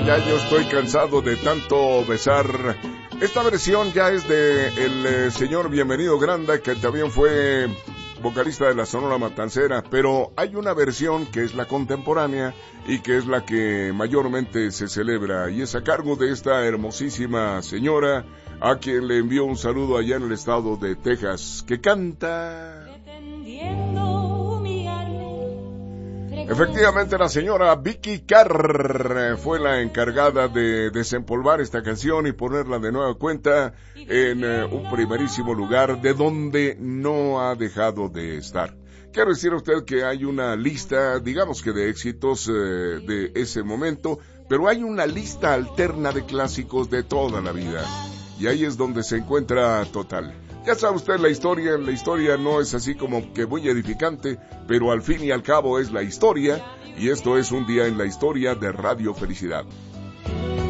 ya yo estoy cansado de tanto besar. Esta versión ya es de el señor Bienvenido Granda, que también fue vocalista de la Sonora Matancera, pero hay una versión que es la contemporánea y que es la que mayormente se celebra, y es a cargo de esta hermosísima señora, a quien le envío un saludo allá en el estado de Texas, que canta... Efectivamente, la señora Vicky Carr fue la encargada de desempolvar esta canción y ponerla de nueva cuenta en un primerísimo lugar de donde no ha dejado de estar. Quiero decir a usted que hay una lista, digamos que de éxitos de ese momento, pero hay una lista alterna de clásicos de toda la vida. Y ahí es donde se encuentra Total. Ya sabe usted la historia no es así como que muy edificante, pero al fin y al cabo es la historia, y esto es un día en la historia de Radio Felicidad.